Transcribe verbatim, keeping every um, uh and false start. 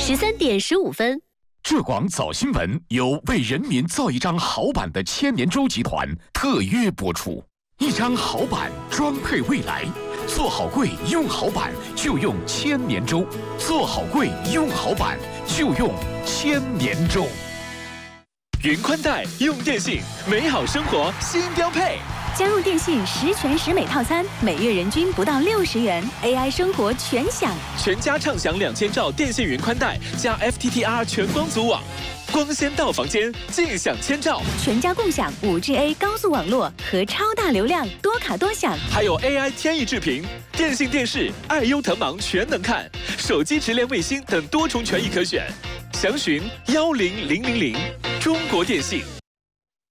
十三点十五分。 浙广早新闻由为人民造一张好版的千年舟集团特约播出。一张好版装配未来，做好柜用好版就用千年舟，做好柜用好版就用千年舟。 云宽带用电信，美好生活新标配。 加入电信十全十美套餐，每月人均不到六十元 ，A I 生活全享。 全家畅享两千兆电信云宽带加 F T T R 全光组网，光纤到房间，尽享千兆。 全家共享 五 G A 高速网络和超大流量，多卡多享。 还有 A I 天翼智屏、电信电视、爱优腾芒全能看，手机直连卫星等多重权益可选。详询幺零零零零，中国电信。